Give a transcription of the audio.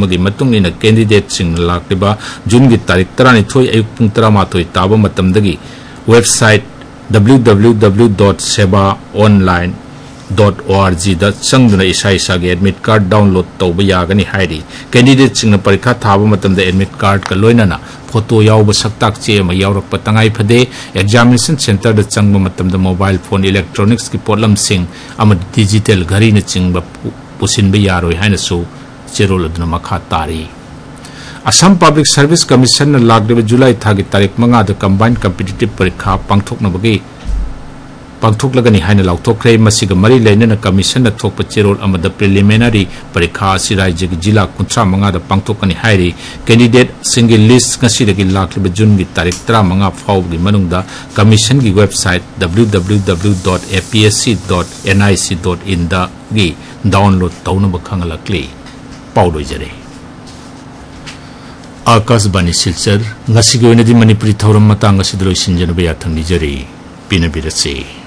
amagi matung ina candidate sing lakliba June gi tarik 12 ayuk pung 13 taba matamdagi website www.sebaonline.org da changduna isa ge admit card download tawba yagani hairi candidate sing na parikha thaba matamda admit card ka loinana photo yawba saktak che ma yawrak patangai phade examination center da changba matamda mobile phone electronics ki problem sing ama digital ghari na chingba pusinba yaroi haina su cherol aduna makha tari Assam Public Service Commission na lagde July thagi tarik 5 da combined competitive parikha pangthokna bagi pangthoklagani haina lauthokre masiga mari leinana commission na thokpa cherol amada preliminary parikha sirajya gi jila 35 da pangthokani hairi candidate single list ngasi dagi lakliba June gi tarik 35 faw gi manungda commission gi website www.apsc.nic.in da gi download tawna bakhangalakli pawloi jare Akas Bani Silchar ngasi gi oinadi Manipuri thoram matang asidroi sinjana ba yathang ni jari pinabirase